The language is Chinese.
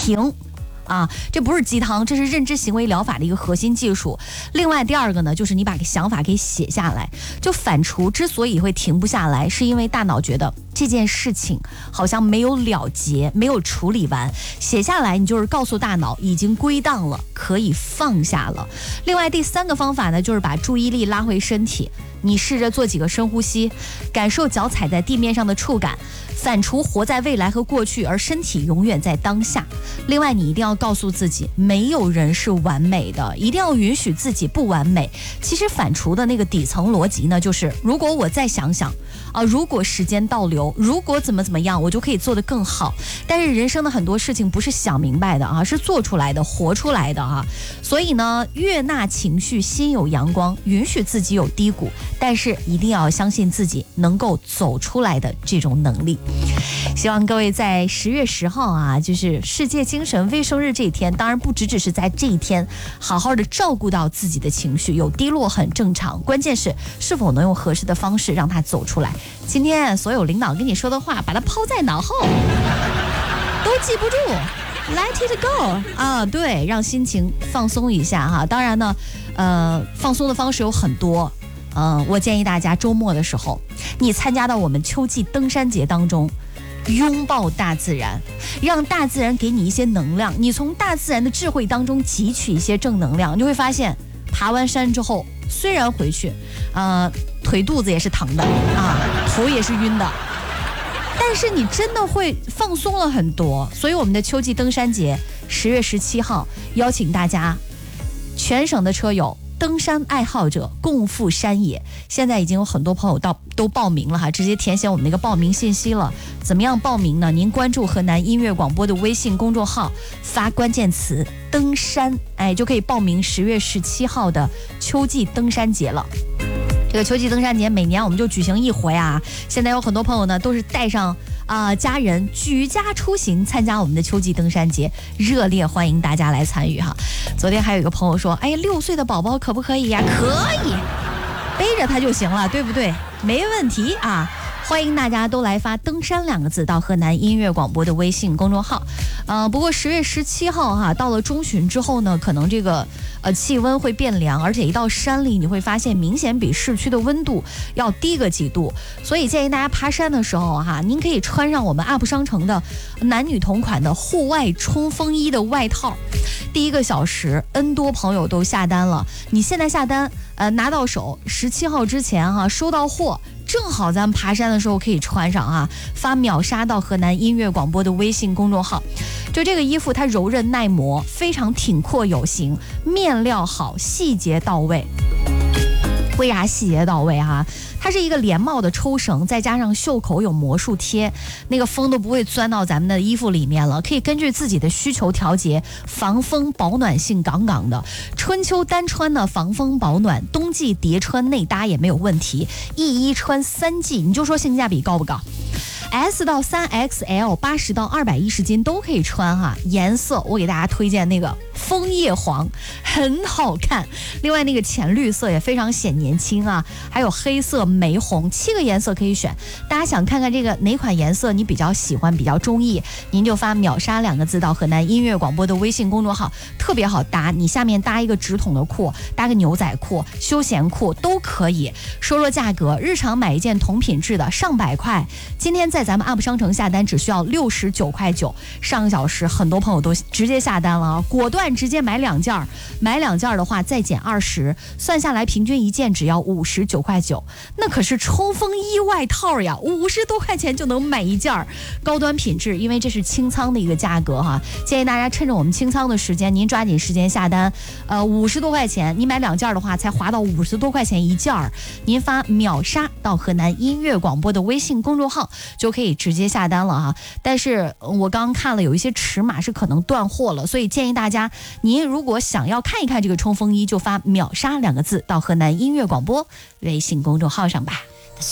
停。这不是鸡汤，这是认知行为疗法的一个核心技术。另外第二个呢，就是你把想法给写下来。就反刍之所以会停不下来，是因为大脑觉得这件事情好像没有了结，没有处理完。写下来，你就是告诉大脑已经归档了，可以放下了。另外第三个方法呢，就是把注意力拉回身体。你试着做几个深呼吸，感受脚踩在地面上的触感，反刍活在未来和过去，而身体永远在当下。另外你一定要告诉自己，没有人是完美的，一定要允许自己不完美。其实反刍的那个底层逻辑呢，就是如果我再想想如果时间倒流，如果怎么样，我就可以做得更好。但是人生的很多事情不是想明白的是做出来的，活出来的所以呢，悦纳情绪，心有阳光，允许自己有低谷，但是一定要相信自己能够走出来的这种能力。希望各位在10月10号就是世界精神卫生日这一天，当然不只是在这一天，好好的照顾到自己的情绪，有低落很正常，关键是否能用合适的方式让它走出来。今天所有领导跟你说的话，把它抛在脑后，都记不住，Let it go 对，让心情放松一下当然呢，放松的方式有很多。我建议大家周末的时候，你参加到我们秋季登山节当中，拥抱大自然，让大自然给你一些能量，你从大自然的智慧当中汲取一些正能量，你就会发现爬完山之后，虽然回去腿肚子也是疼的头也是晕的，但是你真的会放松了很多。所以我们的秋季登山节10月17号邀请大家，全省的车友，登山爱好者共赴山野。现在已经有很多朋友都报名了直接填写我们那个报名信息了。怎么样报名呢？您关注河南音乐广播的微信公众号，发关键词登山，就可以报名10月17号的秋季登山节了。这个秋季登山节每年我们就举行一回现在有很多朋友呢都是带上家人举家出行参加我们的秋季登山节，热烈欢迎大家来参与昨天还有一个朋友说，6岁的宝宝可不可以呀？可以，背着他就行了，对不对？没问题欢迎大家都来发登山2个字到河南音乐广播的微信公众号。不过10月17号到了中旬之后呢，可能这个气温会变凉，而且一到山里你会发现明显比市区的温度要低个几度，所以建议大家爬山的时候您可以穿上我们 UP 商城的男女同款的户外冲锋衣的外套。第1个小时 N 多朋友都下单了，你现在下单拿到手17号之前收到货，正好咱们爬山的时候可以穿上发秒杀到河南音乐广播的微信公众号。就这个衣服它柔韧耐磨，非常挺阔有型，面料好，细节到位。为啥细节到位它是一个连帽的抽绳，再加上袖口有魔术贴，那个风都不会钻到咱们的衣服里面了，可以根据自己的需求调节，防风保暖性杠杠的。春秋单穿呢防风保暖，冬季叠穿内搭也没有问题，一衣穿3季，你就说性价比高不高？S 到3XL 80到210斤都可以穿颜色我给大家推荐那个枫叶黄，很好看。另外那个浅绿色也非常显年轻还有黑色、玫红，7个颜色可以选。大家想看看这个哪款颜色你比较喜欢，比较中意，您就发秒杀2个字到河南音乐广播的微信公众号，特别好搭。你下面搭一个直筒的裤，搭个牛仔裤、休闲裤都可以。说说价格，日常买一件同品质的上百块，今天在咱们 UP 商城下单只需要69.9块。上个小时很多朋友都直接下单了果断直接买2件，买2件的话再减20，算下来平均一件只要59.9块。那可是冲锋衣外套呀，50多块钱就能买一件，高端品质。因为这是清仓的一个价格建议大家趁着我们清仓的时间，您抓紧时间下单。50多块钱你买2件的话才划到50多块钱一件，您发秒杀到河南音乐广播的微信公众号就可以直接下单了但是我刚刚看了有一些尺码是可能断货了，所以建议大家，您如果想要看一看这个冲锋衣，就发秒杀2个字到河南音乐广播微信公众号上吧。